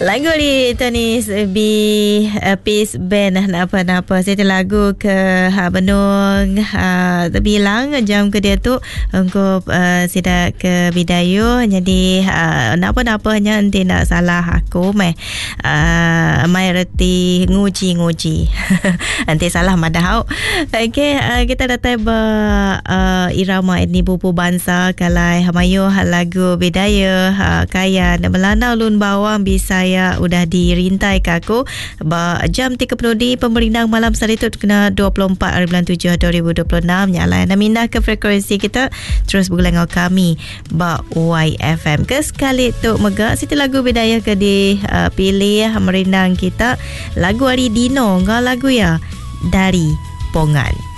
Lagu ni Tony Peace Band nak apa saya lagu ke Benung bilang jam ke dia tu engkau sidak ke Bidayu jadi nak apa hanya nanti nak salah aku mai reti nguji nanti salah madau. Okey, kita datang irama etni bubu bangsa kalai hamayo lagu Bidayu kaya dan melanau lun bawang bisa ya udah dirintai kaku jam 30 di pemerintah malam sari tu kena 24 hari bulan 7 2026 nyala dan mindah ke frekuensi kita terus bergulang dengan kami YFM ke sekali tu mega situ lagu Bidayu ke di pilih merindang kita lagu Ari Dino ngah lagu ya dari Pongan.